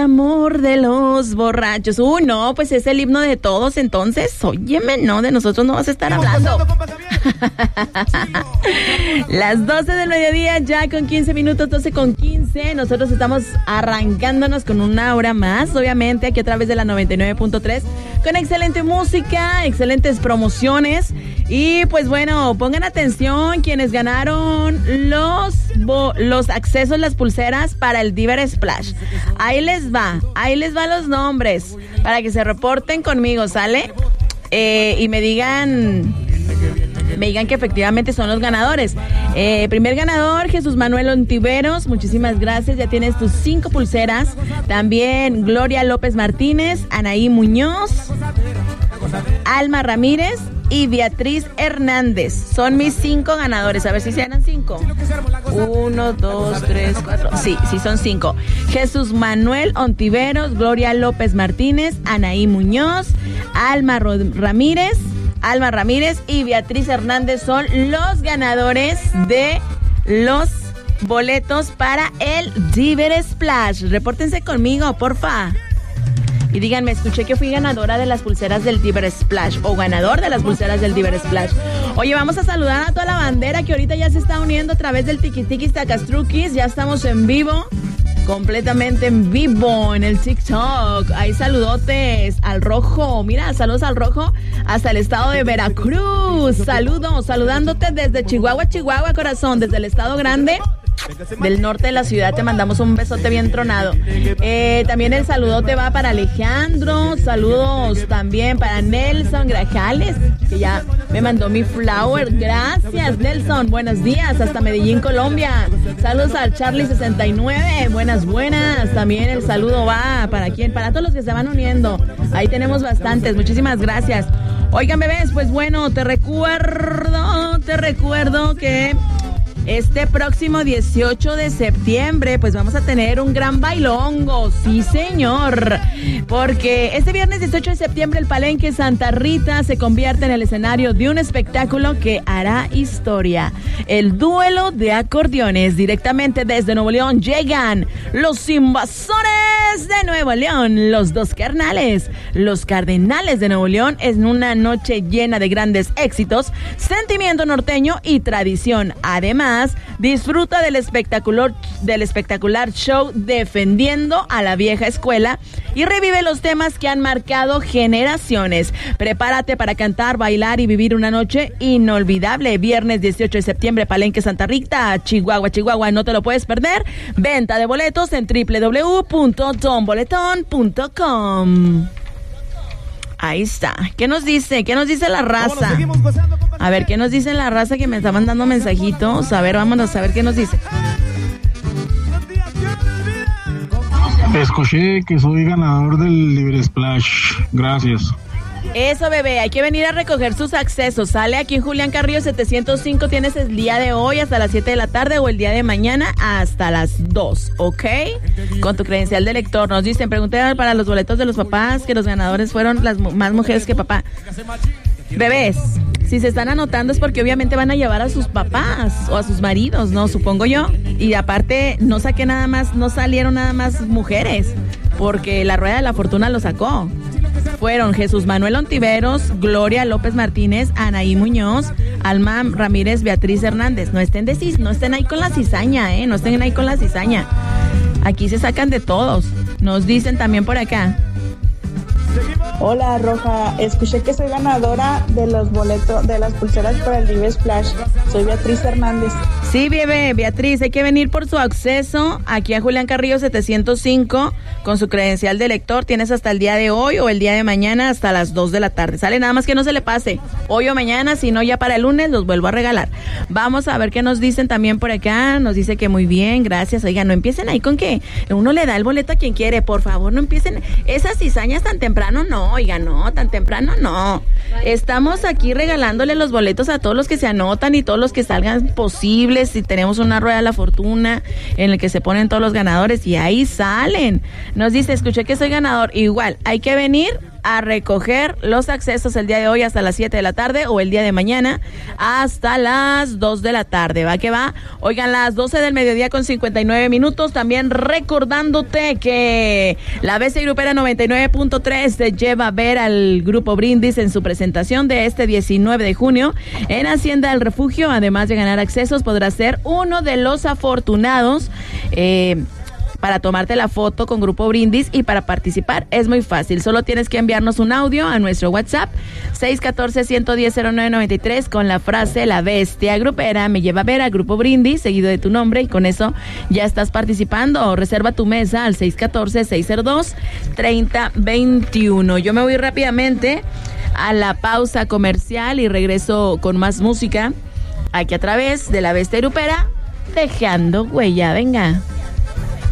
amor de los borrachos. No, pues es el himno de todos, entonces, óyeme, no, de nosotros no vas a estar hablando. Las 12 del mediodía, ya con 15 minutos, 12:15. Nosotros estamos arrancándonos con una hora más, obviamente, aquí a través de la 99.3, con excelente música, excelentes promociones. Y pues bueno, pongan atención quienes ganaron los accesos, las pulseras para el Diver Splash. Ahí les va los nombres para que se reporten conmigo, ¿sale? Y me digan que efectivamente son los ganadores. Primer ganador, Jesús Manuel Ontiveros, muchísimas gracias, ya tienes tus 5 pulseras. También Gloria López Martínez, Anaí Muñoz, Alma Ramírez y Beatriz Hernández. Son mis 5 ganadores. A ver si se eran 5. 1, 2, 3, 4. Sí, son 5. Jesús Manuel Ontiveros, Gloria López Martínez, Anaí Muñoz, Alma Ramírez y Beatriz Hernández son los ganadores de los boletos para el Diver Splash. Repórtense conmigo, porfa. Y díganme, escuché que fui ganadora de las pulseras del Diver Splash o ganador de las pulseras del Diver Splash. Oye, vamos a saludar a toda la bandera que ahorita ya se está uniendo a través del Tiquitiquis Tacastruquis. Ya estamos en vivo, completamente en vivo en el TikTok. Ahí saludotes al Rojo. Mira, saludos al Rojo hasta el estado de Veracruz. Saludándote desde Chihuahua, corazón, desde el estado grande del norte de la ciudad. Te mandamos un besote bien tronado. También el saludote va para Alejandro. Saludos también para Nelson Grajales, que ya me mandó mi flower. Gracias, Nelson. Buenos días hasta Medellín, Colombia. Saludos al Charlie69. Buenas. También el saludo va para quién, para todos los que se van uniendo. Ahí tenemos bastantes. Muchísimas gracias. Oigan, bebés, pues bueno, te recuerdo que este próximo 18 de septiembre, pues vamos a tener un gran bailongo, sí señor, porque este viernes 18 de septiembre el Palenque Santa Rita se convierte en el escenario de un espectáculo que hará historia. El duelo de acordeones. Directamente desde Nuevo León llegan los Invasores de Nuevo León, los dos carnales, los Cardenales de Nuevo León, en una noche llena de grandes éxitos, sentimiento norteño y tradición. Además, disfruta del espectacular show Defendiendo a la Vieja Escuela y revive los temas que han marcado generaciones. Prepárate para cantar, bailar y vivir una noche inolvidable. Viernes 18 de septiembre, Palenque Santa Rita, Chihuahua, no te lo puedes perder. Venta de boletos en www.tomboletón.com. Ahí está. ¿Qué nos dice la raza? A ver, ¿qué nos dice la raza que me está mandando mensajitos? A ver, vámonos a ver qué nos dice. Escuché que soy ganador del Diver Splash. Gracias. Eso, bebé, hay que venir a recoger sus accesos. Sale aquí en Julián Carrillo 705, tienes el día de hoy hasta las 7 de la tarde o el día de mañana hasta las 2, ¿ok? Con tu credencial de lector. Nos dicen, pregunté para los boletos de los papás, que los ganadores fueron las más mujeres que papá. Bebés, si se están anotando es porque obviamente van a llevar a sus papás o a sus maridos, ¿no? Supongo yo. Y aparte, no salieron nada más mujeres, porque la Rueda de la Fortuna lo sacó. Fueron Jesús Manuel Ontiveros, Gloria López Martínez, Anaí Muñoz, Alma Ramírez, Beatriz Hernández. No estén ahí con la cizaña, no estén ahí con la cizaña. Aquí se sacan de todos. Nos dicen también por acá. Hola, Roja, escuché que soy ganadora de los boletos, de las pulseras para el Diver Splash. Soy Beatriz Hernández. Sí, bebé, Beatriz, hay que venir por su acceso aquí a Julián Carrillo 705 con su credencial de lector. Tienes hasta el día de hoy o el día de mañana hasta las 2 de la tarde. Sale, nada más que no se le pase hoy o mañana, si no ya para el lunes los vuelvo a regalar. Vamos a ver qué nos dicen también por acá. Nos dice que muy bien, gracias. Oigan, no empiecen ahí con que uno le da el boleto a quien quiere, por favor, no empiecen esas cizañas tan temprano, no, oiga, no, tan temprano no. Estamos aquí regalándole los boletos a todos los que se anotan y todos los que salgan posibles. Si tenemos una Rueda de la Fortuna en el que se ponen todos los ganadores y ahí salen. Nos dice, escuché que soy ganador. Igual, hay que venir a recoger los accesos el día de hoy hasta las 7 de la tarde o el día de mañana hasta las 2 de la tarde. Va que va. Oigan, las 12 del mediodía con 59 minutos. También recordándote que la Bestia Grupera 99.3 te lleva a ver al Grupo Brindis en su presentación de este 19 de junio en Hacienda del Refugio. Además de ganar accesos, podrás ser uno de los afortunados para tomarte la foto con Grupo Brindis. Y para participar es muy fácil, solo tienes que enviarnos un audio a nuestro WhatsApp 614-110-0993 con la frase La Bestia Grupera me lleva a ver a Grupo Brindis, seguido de tu nombre, y con eso ya estás participando. Reserva tu mesa al 614-602-3021. Yo me voy rápidamente a la pausa comercial y regreso con más música aquí a través de La Bestia Grupera, dejando huella. Venga.